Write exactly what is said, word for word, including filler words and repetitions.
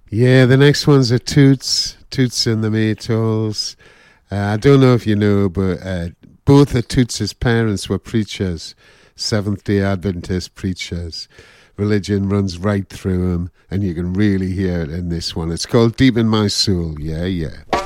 Yeah, the next one's a Toots, Toots and the Maytals. Uh, I don't know if you know, but uh, both of Toots' parents were preachers, Seventh-day Adventist preachers. Religion runs right through them, and you can really hear it in this one. It's called Deep in My Soul. Yeah, yeah.